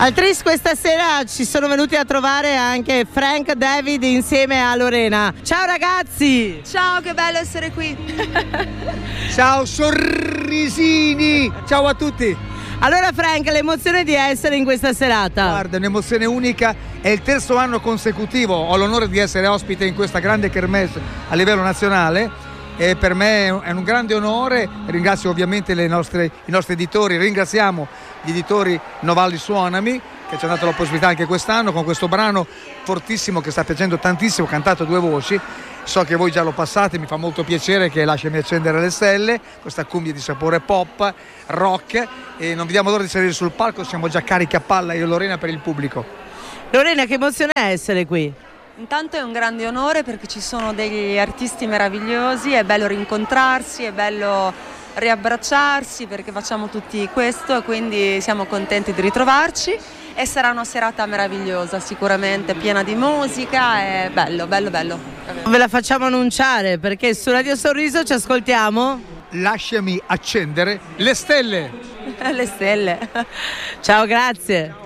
Al Tris questa sera ci sono venuti a trovare anche Frank David insieme a Lorena. Ciao ragazzi! Ciao, che bello essere qui! Ciao sorrisini! Ciao a tutti! Allora Frank, l'emozione di essere in questa serata? Guarda, è un'emozione unica, è il terzo anno consecutivo, ho l'onore di essere ospite in questa grande kermesse a livello nazionale e per me è un grande onore. Ringrazio ovviamente i nostri editori, ringraziamo gli editori Novalli Suonami che ci hanno dato la possibilità anche quest'anno con questo brano fortissimo che sta piacendo tantissimo, cantato a due voci. So che voi già lo passate, mi fa molto piacere, che Lasciami accendere le stelle, questa cumbia di sapore pop, rock, e non vediamo l'ora di salire sul palco, siamo già carichi a palla io e Lorena per il pubblico. Lorena, che emozione è essere qui? Intanto è un grande onore perché ci sono degli artisti meravigliosi, è bello rincontrarsi, è bello riabbracciarsi perché facciamo tutti questo e quindi siamo contenti di ritrovarci e sarà una serata meravigliosa, sicuramente piena di musica, è bello. Ve la facciamo annunciare perché su Radio Sorriso ci ascoltiamo Lasciami accendere le stelle. Le stelle. Ciao, grazie.